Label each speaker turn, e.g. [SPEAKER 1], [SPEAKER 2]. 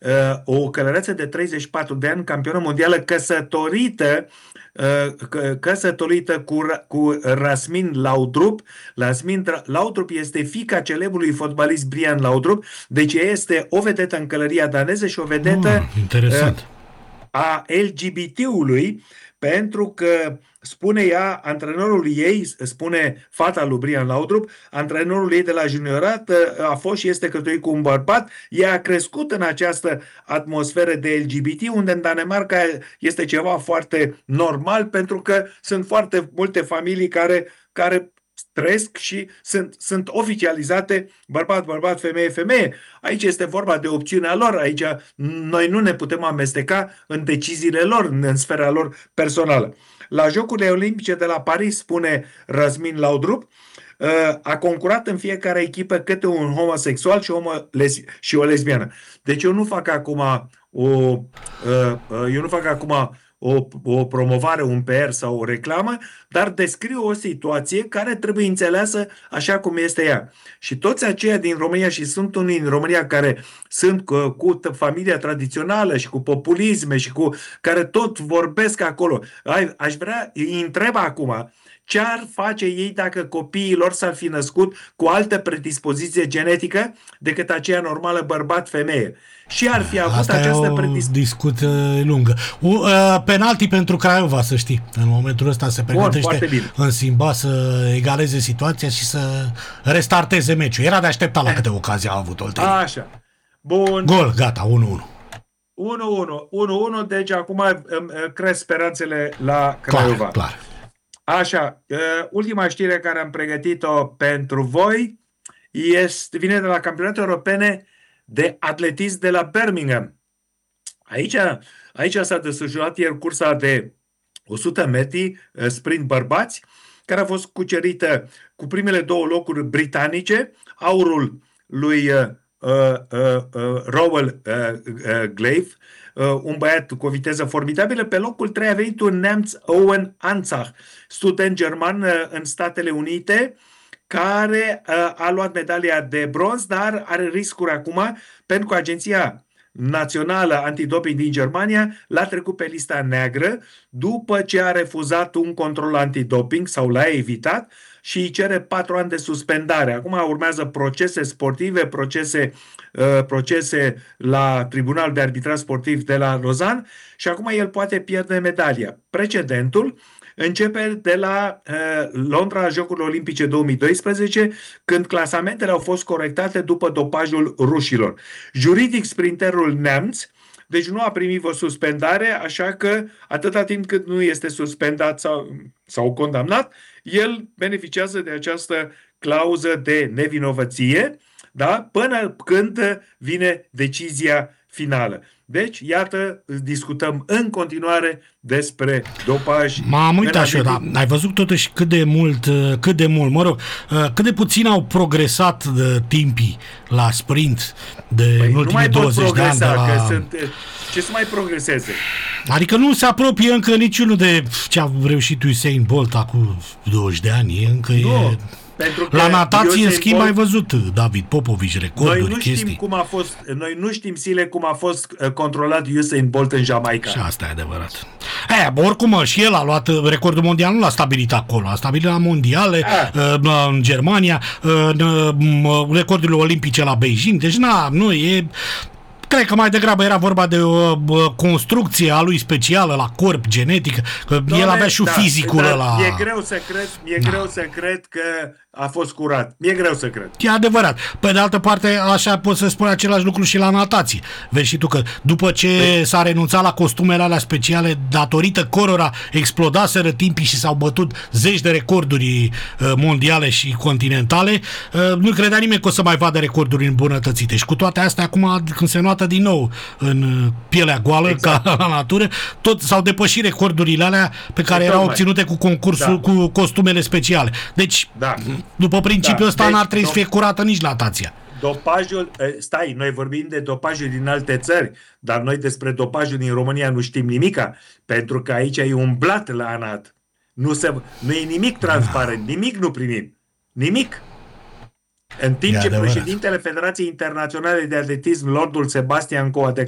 [SPEAKER 1] o călăreță de 34 de ani, campionă mondială, căsătorită cu Rasmin Laudrup. Rasmin Laudrup este fiica celebrului fotbalist Brian Laudrup, deci este o vedetă în călăria daneză și o vedetă
[SPEAKER 2] Interesant.
[SPEAKER 1] a LGBT-ului, pentru că spune ea, antrenorul ei, spune fata lui Brian Laudrup, antrenorul ei de la juniorat a fost și este căsătorit cu un bărbat, ea a crescut în această atmosferă de LGBT, unde în Danemarca este ceva foarte normal, pentru că sunt foarte multe familii care trăiesc și sunt oficializate bărbat, bărbat, femeie, femeie. Aici este vorba de opțiunea lor. Aici noi nu ne putem amesteca în deciziile lor, în sfera lor personală. La Jocurile Olimpice de la Paris, spune Rasmin Laudrup, a concurat în fiecare echipă câte un homosexual și o lesbiană. Deci eu nu fac acum o promovare, un PR sau o reclamă, dar descriu o situație care trebuie înțeleasă așa cum este ea. Și toți aceia din România, și sunt unii în România care sunt cu familia tradițională și cu populisme și care tot vorbesc acolo. Aș vrea, îi întreb acum, ce ar face ei dacă copiii lor s-ar fi născut cu altă predispoziție genetică decât aceea normală bărbat-femeie? Și ar fi avut
[SPEAKER 2] Asta
[SPEAKER 1] această
[SPEAKER 2] e o discuție lungă. Penalti pentru Craiova, să știi. În momentul ăsta se pregătește în Simba să egaleze situația și să restarteze meciul. Era de așteptat la câte ocazii a avut Oltenia.
[SPEAKER 1] Așa. Bun.
[SPEAKER 2] Gol, gata, 1-1.
[SPEAKER 1] 1-1, deci acum cresc speranțele la Craiova.
[SPEAKER 2] Clar.
[SPEAKER 1] Așa, ultima știre care am pregătit-o pentru voi vine de la campionatele europene de atletism de la Birmingham. Aici s-a desfășurat ieri cursa de 100 metri sprint bărbați, care a fost cucerită cu primele două locuri britanice, aurul lui Rowell Glaive, un băiat cu o viteză formidabilă. Pe locul 3 a venit un neamț, Owen Anzach, student german în Statele Unite, care a luat medalia de bronz, dar are riscuri acum, pentru că Agenția Națională Antidoping din Germania l-a trecut pe lista neagră după ce a refuzat un control antidoping sau l-a evitat și îi cere 4 ani de suspendare. Acum urmează procese sportive, procese la Tribunalul de Arbitraj Sportiv de la Lausanne și acum el poate pierde medalia. Precedentul începe de la Londra, Jocurile Olimpice 2012, când clasamentele au fost corectate după dopajul rușilor. Juridic, sprinterul neamț, deci nu a primit o suspendare, așa că atâta timp cât nu este suspendat sau condamnat, el beneficiază de această clauză de nevinovăție, da? Până când vine decizia finală. Deci, iată, discutăm în continuare despre dopaj.
[SPEAKER 2] M-am uitat și eu, dar ai văzut totuși cât de mult, cât de puțin au progresat timpii la sprint în ultimii 20 de ani.
[SPEAKER 1] Ce să mai progreseze?
[SPEAKER 2] Adică nu se apropie încă niciunul de ce a reușit Usain Bolt acum 20 de ani. Încă e... La natație, în schimb, ai văzut David Popovici, recorduri, chestii.
[SPEAKER 1] Noi nu știm, Sile, cum a fost controlat Usain Bolt în Jamaica.
[SPEAKER 2] Și asta e adevărat. Oricum, și el a luat recordul mondial, nu l-a stabilit acolo, a stabilit la mondiale, în Germania, recordurile olimpice la Beijing, deci nu e... Cred că mai degrabă era vorba de o construcție a lui specială la corp, genetică, că el avea și fizicul ăla.
[SPEAKER 1] E greu să cred că a fost curat. E greu să cred.
[SPEAKER 2] E adevărat. Pe de altă parte, așa poți să spui același lucru și la natație. Vezi și tu că după ce s-a renunțat la costumele alea speciale, datorită cărora explodaseră timpii și s-au bătut zeci de recorduri mondiale și continentale, nu credea nimeni că o să mai vadă recorduri îmbunătățite. Și cu toate astea, acum, când se noată din nou în pielea goală, ca la natură, tot s-au depășit recordurile alea pe care erau obținute cu concursul, cu costumele speciale. Deci, după principiul ăsta, n-ar trebui să fie curată nici natația.
[SPEAKER 1] Dopajul, noi vorbim de dopajul din alte țări, dar noi despre dopajul din România nu știm nimica, pentru că aici e umblat la ANAT. Nu e nimic transparent, nimic nu primim. Nimic. În timp ce președintele Federației Internaționale de Atletism, Lordul Sebastian Coe,